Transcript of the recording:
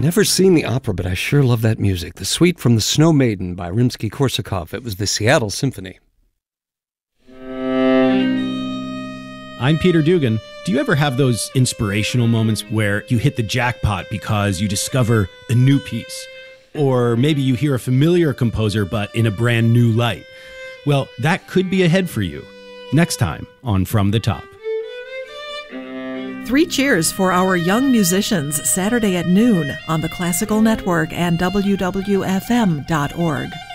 Never seen the opera, but I sure love that music. The Suite from the Snow Maiden by Rimsky-Korsakov. It was the Seattle Symphony. I'm Peter Dugan. Do you ever have those inspirational moments where you hit the jackpot because you discover a new piece? Or maybe you hear a familiar composer but in a brand new light? Well, that could be ahead for you. Next time on From the Top. 3 cheers for our young musicians Saturday at noon on the Classical Network and WWFM.org.